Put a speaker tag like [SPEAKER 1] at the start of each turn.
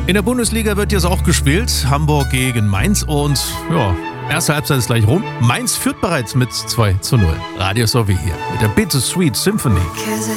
[SPEAKER 1] In der Bundesliga wird jetzt auch gespielt. Hamburg gegen Mainz und ja, erste Halbzeit ist gleich rum. Mainz führt bereits mit 2:0. Radio Sowie hier mit der Bittersweet Symphony.